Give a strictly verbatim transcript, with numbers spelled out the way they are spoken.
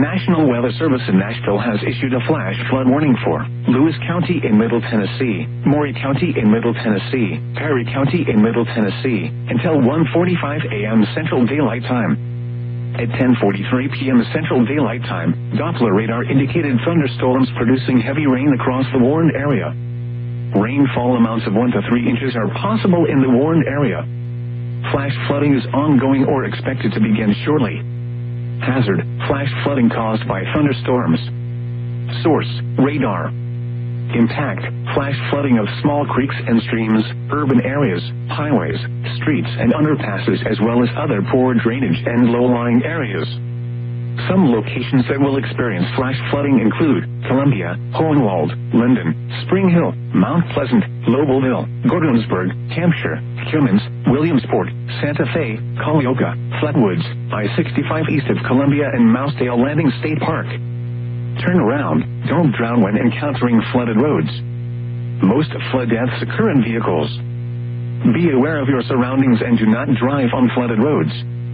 National Weather Service in Nashville has issued a flash flood warning for Lewis County in Middle Tennessee, Maury County in Middle Tennessee, Perry County in Middle Tennessee, until one forty-five a m Central Daylight Time. At ten forty-three p m Central Daylight Time, Doppler radar indicated thunderstorms producing heavy rain across the warned area. Rainfall amounts of one to three inches are possible in the warned area. Flash flooding is ongoing or expected to begin shortly. Hazard: flash flooding caused by thunderstorms. Source: radar. Impact: flash flooding of small creeks and streams, urban areas, highways, streets and underpasses, as well as other poor drainage and low-lying areas. Some locations that will experience flash flooding include Columbia, Hohenwald, Linden, Spring Hill, Mount Pleasant, Lobelville, Gordonsburg, Hampshire, Cummins, Williamsport, Santa Fe, Culleoka, Flatwoods, I sixty-five east of Columbia, and Mousedale Landing State Park. Turn around. Don't drown when encountering flooded roads. Most flood deaths occur in vehicles. Be aware of your surroundings and do not drive on flooded roads.